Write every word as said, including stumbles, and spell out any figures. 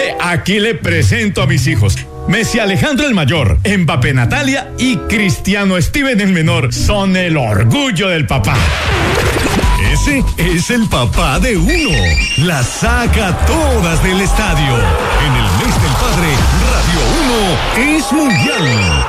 Eh, aquí le presento a mis hijos. Messi Alejandro el mayor, Mbappé Natalia y Cristiano Steven el menor son el orgullo del papá. Ese es el papá de uno. Las saca todas del estadio. En el mes del padre, Radio uno es mundial.